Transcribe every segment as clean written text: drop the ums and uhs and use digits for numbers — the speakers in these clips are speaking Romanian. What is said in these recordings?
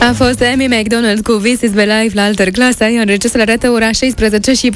A fost Amy McDonald cu This is the Life la altă clasă, iar registele arată ora 16 și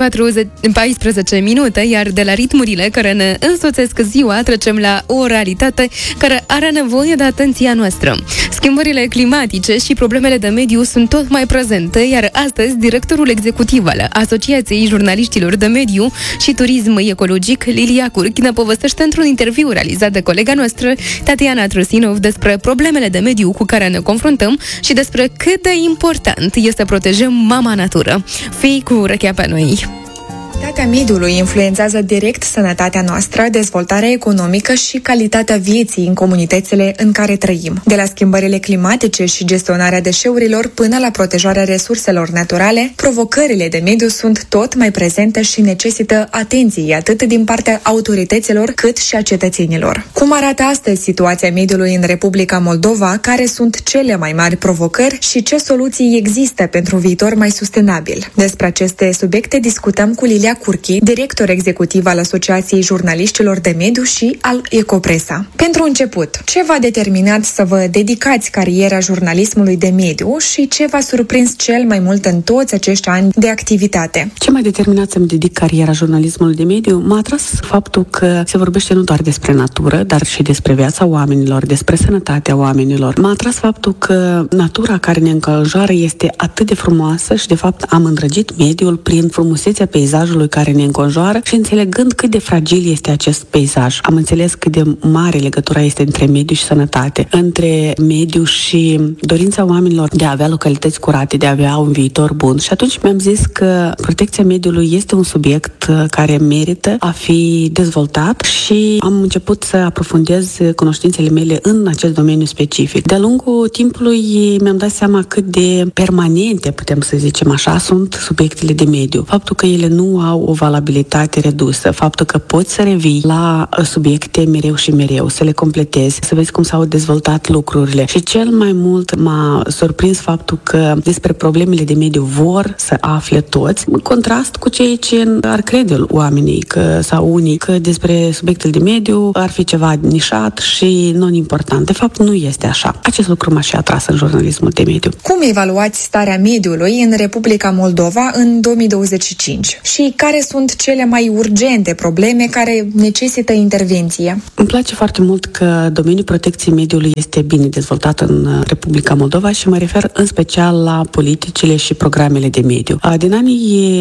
14 minute, iar de la ritmurile care ne însoțesc ziua trecem la o realitate care are nevoie de atenția noastră. Schimbările climatice și problemele de mediu sunt tot mai prezente, iar astăzi directorul executiv al Asociației Jurnaliștilor de Mediu și Turism Ecologic, Lilia Curchi, ne povestește într-un interviu realizat de colega noastră, Tatiana Trusinov, despre problemele de mediu cu care ne confruntăm și despre cât de important este să protejăm mama natură. Fii cu urechea pe noi! Calitatea mediului influențează direct sănătatea noastră, dezvoltarea economică și calitatea vieții în comunitățile în care trăim. De la schimbările climatice și gestionarea deșeurilor până la protejarea resurselor naturale, provocările de mediu sunt tot mai prezente și necesită atenție atât din partea autorităților cât și a cetățenilor. Cum arată astăzi situația mediului în Republica Moldova, care sunt cele mai mari provocări și ce soluții există pentru un viitor mai sustenabil? Despre aceste subiecte discutăm cu Lilia Curchi, director executiv al Asociației Jurnaliștilor de Mediu și al Ecopresa. Pentru început, ce v-a determinat să vă dedicați cariera jurnalismului de mediu și ce v-a surprins cel mai mult în toți acești ani de activitate? Ce m-a determinat să-mi dedic cariera jurnalismului de mediu m-a atras faptul că se vorbește nu doar despre natură, dar și despre viața oamenilor, despre sănătatea oamenilor. M-a atras faptul că natura care ne înconjoară este atât de frumoasă și, de fapt, am îndrăgit mediul prin frumusețea peisajului care ne înconjoară și înțelegând cât de fragil este acest peisaj. Am înțeles cât de mare legătura este între mediu și sănătate, între mediu și dorința oamenilor de a avea localități curate, de a avea un viitor bun. Și atunci mi-am zis că protecția mediului este un subiect care merită a fi dezvoltat și am început să aprofundez cunoștințele mele în acest domeniu specific. De-a lungul timpului mi-am dat seama cât de permanente, putem să zicem așa, sunt subiectele de mediu. Faptul că ele nu au o valabilitate redusă, faptul că poți să revii la subiecte mereu și mereu, să le completezi, să vezi cum s-au dezvoltat lucrurile. Și cel mai mult m-a surprins faptul că despre problemele de mediu vor să afle toți, în contrast cu ceea ce ar crede oamenii sau unii că despre subiectele de mediu ar fi ceva nișat și non-important. De fapt, nu este așa. Acest lucru m-a și atras în jurnalismul de mediu. Cum evaluați starea mediului în Republica Moldova în 2025? Și care sunt cele mai urgente probleme care necesită intervenție? Îmi place foarte mult că domeniul protecției mediului este bine dezvoltat în Republica Moldova și mă refer în special la politicile și programele de mediu. Din anii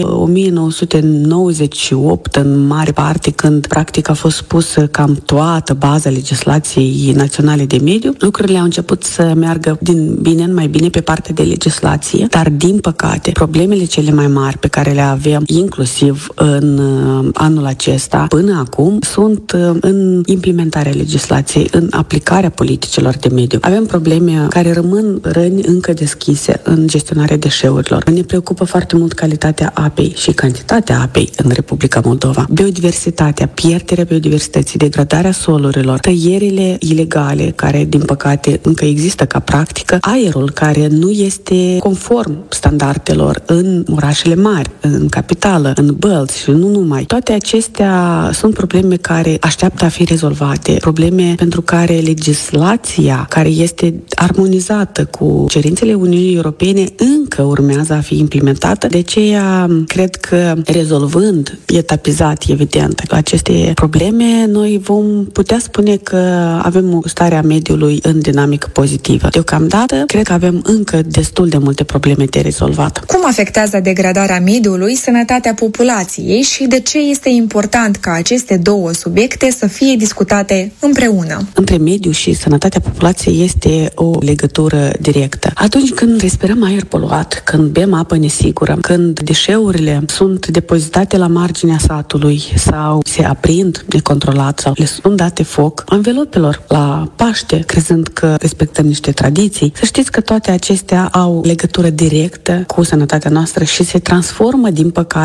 1998, în mare parte, când practic a fost pusă cam toată baza legislației naționale de mediu, lucrurile au început să meargă din bine în mai bine pe partea de legislație, dar din păcate, problemele cele mai mari pe care le avem, inclusiv în anul acesta, până acum, sunt în implementarea legislației, în aplicarea politicilor de mediu. Avem probleme care rămân răni încă deschise în gestionarea deșeurilor. Ne preocupă foarte mult calitatea apei și cantitatea apei în Republica Moldova. Biodiversitatea, pierderea biodiversității, degradarea solurilor, tăierile ilegale, care, din păcate, încă există ca practică, aerul care nu este conform standardelor în orașele mari, în capitală, în bălți și nu numai. Toate acestea sunt probleme care așteaptă a fi rezolvate, probleme pentru care legislația care este armonizată cu cerințele Uniunii Europene încă urmează a fi implementată. De aceea, cred că rezolvând etapizat, evident, aceste probleme, noi vom putea spune că avem o stare a mediului în dinamică pozitivă. Deocamdată, cred că avem încă destul de multe probleme de rezolvat. Cum afectează degradarea mediului sănătatea populației și de ce este important ca aceste două subiecte să fie discutate împreună? Între mediu și sănătatea populației este o legătură directă. Atunci când respirăm aer poluat, când bem apă nesigură, când deșeurile sunt depozitate la marginea satului sau se aprind necontrolat sau le sunt date foc anvelopelor la Paște, crezând că respectăm niște tradiții, să știți că toate acestea au legătură directă cu sănătatea noastră și se transformă, din păcate, în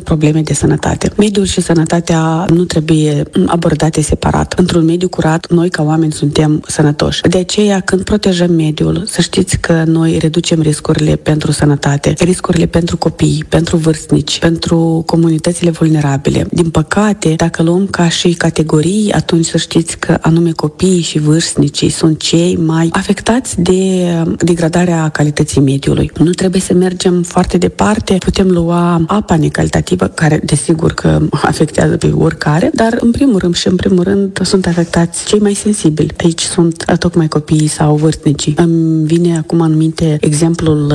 probleme de sănătate. Mediul și sănătatea nu trebuie abordate separat. Într-un mediu curat, noi ca oameni suntem sănătoși. De aceea, când protejăm mediul, să știți că noi reducem riscurile pentru sănătate, riscurile pentru copii, pentru vârstnici, pentru comunitățile vulnerabile. Din păcate, dacă luăm ca și categorii, atunci să știți că anume copiii și vârstnicii sunt cei mai afectați de degradarea calității mediului. Nu trebuie să mergem foarte departe, putem lua apa necalitativă, care desigur că afectează pe oricare, dar în primul rând sunt afectați cei mai sensibili. Aici sunt tocmai copiii sau vârstnicii. Îmi vine acum în minte exemplul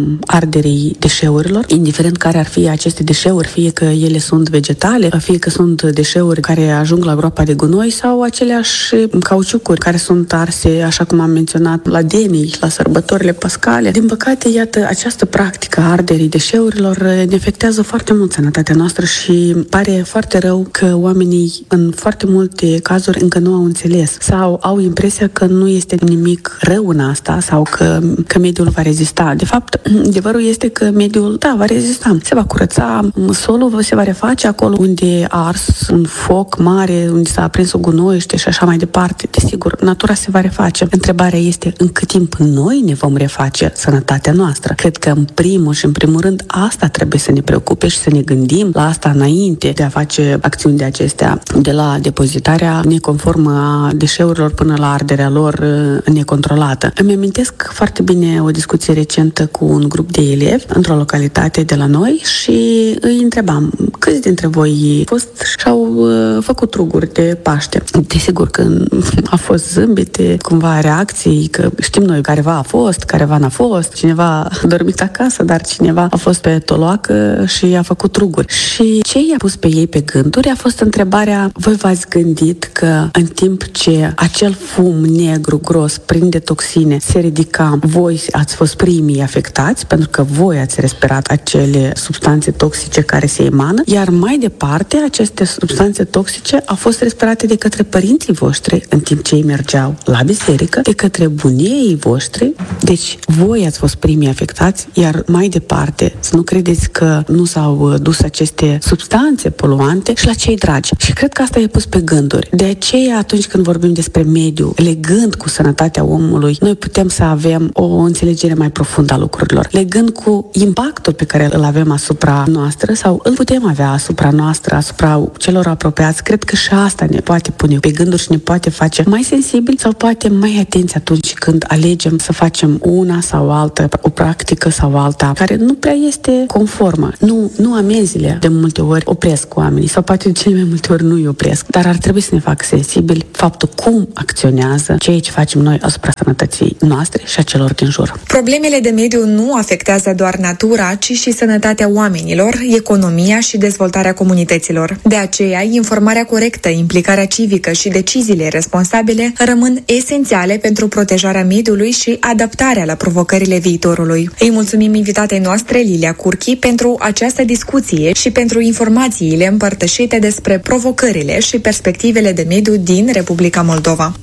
arderii deșeurilor, indiferent care ar fi aceste deșeuri, fie că ele sunt vegetale, fie că sunt deșeuri care ajung la groapa de gunoi sau aceleași cauciucuri care sunt arse, așa cum am menționat, la denii, la sărbătorile pascale. Din păcate, iată, această practică a arderii deșeurilor ne afectează foarte mult sănătatea noastră și pare foarte rău că oamenii în foarte multe cazuri încă nu au înțeles sau au impresia că nu este nimic rău în asta sau că mediul va rezista. De fapt, adevărul este că mediul, va rezista. Se va curăța, solul se va reface acolo unde a ars un foc mare, unde s-a aprins o gunoiește și așa mai departe. Desigur, natura se va reface. Întrebarea este în cât timp noi ne vom reface sănătatea noastră. Cred că în primul rând asta trebuie să ne preocupe și să ne gândim la asta înainte de a face acțiuni de acestea, de la depozitarea neconformă a deșeurilor până la arderea lor necontrolată. Îmi amintesc foarte bine o discuție recentă cu un grup de elevi într-o localitate de la noi și îi întrebam câți dintre voi și-au făcut truguri de Paște. Desigur că a fost zâmbete, cumva reacții, că știm noi, careva a fost, careva n-a fost, cineva a dormit acasă, dar cineva a fost pe toloacă și a făcut truguri. Și ce i-a pus pe ei pe gânduri a fost întrebarea: voi v-ați gândit că în timp ce acel fum negru gros plin de toxine se ridica, voi ați fost primii afectați pentru că voi ați respirat acele substanțe toxice care se emană, iar mai departe aceste substanțe toxice au fost respirate de către părinții voștri în timp ce ei mergeau la biserică, de către bunii voștri. Deci voi ați fost primii afectați, iar mai departe să nu credeți că nu s-au dus aceste substanțe poluante și la cei dragi. Și cred că asta e pus pe gânduri. De aceea, atunci când vorbim despre mediu, legând cu sănătatea omului, noi putem să avem o înțelegere mai profundă a lucrurilor. Legând cu impactul pe care îl avem asupra noastră sau îl putem avea asupra noastră, asupra celor apropiați, cred că și asta ne poate pune pe gânduri și ne poate face mai sensibili sau poate mai atenți atunci când alegem să facem una sau alta, o practică sau alta, care nu prea este conformă. Nu amenziile de multe ori opresc oamenii sau poate de cele mai multe ori nu îi opresc, dar ar trebui să ne facă sensibili faptul cum acționează ceea ce facem noi asupra sănătății noastre și a celor din jur. Problemele de mediu nu afectează doar natura, ci și sănătatea oamenilor, economia și dezvoltarea comunităților. De aceea, informarea corectă, implicarea civică și deciziile responsabile rămân esențiale pentru protejarea mediului și adaptarea la provocările viitorului. Îi mulțumim invitatei noastre, Lilia Curchi, pentru această discuție și pentru informațiile împărtășite despre provocările și perspectivele de mediu din Republica Moldova.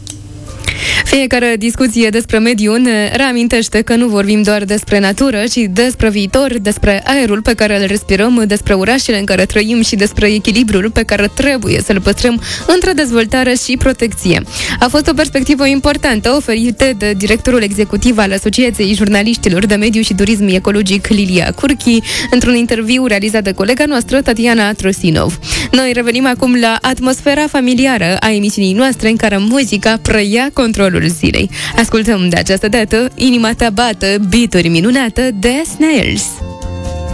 Fiecare discuție despre mediu ne reamintește că nu vorbim doar despre natură, ci despre viitor, despre aerul pe care îl respirăm, despre orașele în care trăim și despre echilibrul pe care trebuie să-l păstrăm între dezvoltare și protecție. A fost o perspectivă importantă oferită de directorul executiv al Asociației Jurnaliștilor de Mediu și Turism Ecologic, Lilia Curchi, într-un interviu realizat de colega noastră, Tatiana Trosinov. Noi revenim acum la atmosfera familiară a emisiunii noastre, în care muzica preia controlul zilei. Ascultăm de această dată Inima ta bată, beat-uri minunată de Snails.